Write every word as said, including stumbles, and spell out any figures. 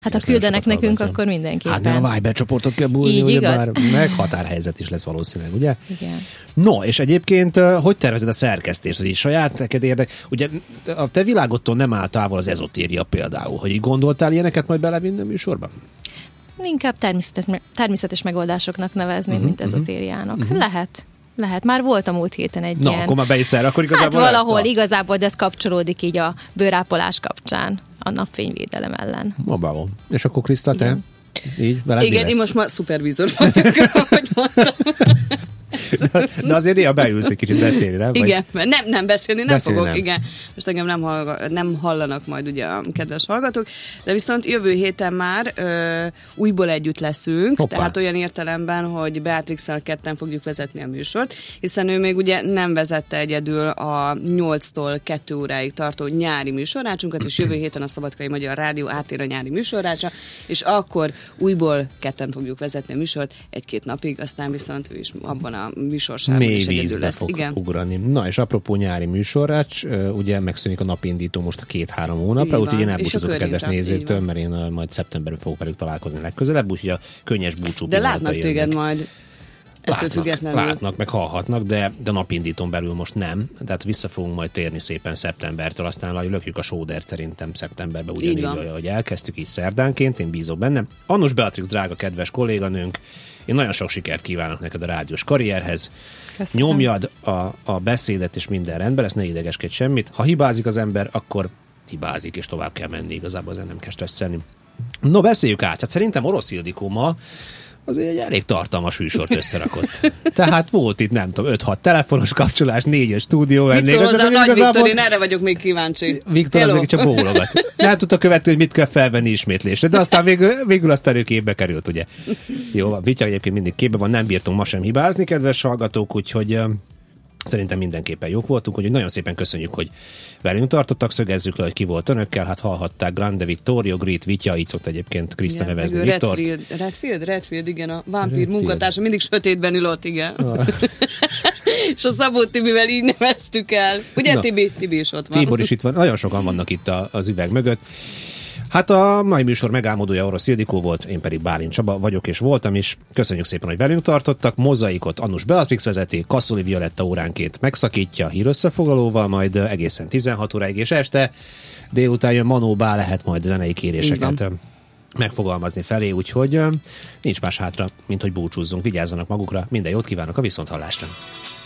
Hát ha küldenek nekünk, akkor mindenképpen. Hát nem a Viber csoportot kell bújni, ugye bár meg határhelyzet is lesz valószínűleg, ugye? Igen. No, és egyébként hogy tervezed a szerkesztést, hogy így saját neked érdek? Ugye a te világodtól nem áll távol az ezotéria például, hogy így gondoltál ilyeneket majd belevinni a műsorba? Inkább természetes, természetes megoldásoknak nevezném, uh-huh, mint ezotériának. Uh-huh. Lehet. Lehet. Már volt a múlt héten egy Na, ilyen... akkor már be is szer, akkor igazából... Hát valahol lehet, igazából, de ez kapcsolódik így a bőrápolás kapcsán a napfényvédelem ellen. Mabálom. És akkor Kriszta, te? Így, veled igen, én most már szupervízor vagyok, ahogy mondtam. De, de azért néha beülsz egy kicsit beszélni, nem? Igen, vagy... nem, nem beszélni nem beszélni fogok, nem. igen. Most engem nem, hallga, nem hallanak majd ugye a kedves hallgatók, de viszont jövő héten már ö, újból együtt leszünk, Hoppá. Tehát olyan értelemben, hogy Beatrix-szal ketten fogjuk vezetni a műsort, hiszen ő még ugye nem vezette egyedül a nyolctól kettő óráig tartó nyári műsorrácsunkat, és jövő héten a Szabadkai Magyar Rádió átér a nyári műsorrácsra, és akkor újból ketten fogjuk vezetni a műsort egy-két napig, aztán viszont ő is abban a műsorsában mély is egyedül vízbe lesz. fog Igen. ugrani. Na, és apropó nyári műsorrács, ugye megszűnik a napindító most a két-három hónapra, úgyhogy én elbúcsúzok a kedves nézőktől, mert én majd szeptemberben fogok velük találkozni legközelebb, úgyhogy a könnyes búcsú de látnak téged jönnek. Majd. Látnak, látnak, meg hallhatnak, de, de napindítón belül most nem. Tehát vissza fogunk majd térni szépen szeptembertől, aztán lökjük a sódert szerintem szeptemberben, ugyanígy, ahogy elkezdtük így szerdánként, én bízok benne. Annus Beatrix, drága kedves kolléganőnk, én nagyon sok sikert kívánok neked a rádiós karrierhez. Köszönöm. Nyomjad a, a beszédet, és minden rendben lesz, ne idegeskedj semmit. Ha hibázik az ember, akkor hibázik, és tovább kell menni, igazából ezen nem kell stresszelni. No, beszéljük át. Hát szerintem Orosz Ildikó ma azért egy elég tartalmas műsort összerakott. Tehát volt itt, nem tudom, öt-hat telefonos kapcsolás, négyes stúdió vendég. Mit szól hozzá Nagy igazából... Viktor, én erre vagyok még kíváncsi. Viktor Hello. Az még csak bólogat. Nem tudta követni, hogy mit kell felvenni ismétlésre, de aztán végül, végül aztán ő képbe került, ugye. Jó, Vitya egyébként mindig képbe van, nem bírtunk ma sem hibázni, kedves hallgatók, úgyhogy szerintem mindenképpen jók voltunk, úgyhogy nagyon szépen köszönjük, hogy velünk tartottak, szögezzük le, hogy ki volt önökkel, hát hallhatták Grande Vittorio, Grit, Vitya, így szokta egyébként Kriszta nevezni Viktort. Redfield, Redfield, Redfield, igen, a vámpír munkatársa, mindig sötétben ül ott, igen. Ah. És a Szabó Tibivel így neveztük el. Ugye, na, Tibi? Tibi is ott van. Tibor is itt van, nagyon sokan vannak itt a, az üveg mögött. Hát a mai műsor megálmodója Orosz Ildikó volt, én pedig Bálint Csaba vagyok és voltam is. Köszönjük szépen, hogy velünk tartottak. Mozaikot Annus Beatrix vezeti, Kasszoli Violetta óránként megszakítja hírösszefoglalóval, majd egészen tizenhat óráig, és este délután jön Manó Bá, lehet majd zenei kéréseket megfogalmazni felé, úgyhogy nincs más hátra, mint hogy búcsúzzunk. Vigyázzanak magukra, minden jót kívánok a viszonthallásra.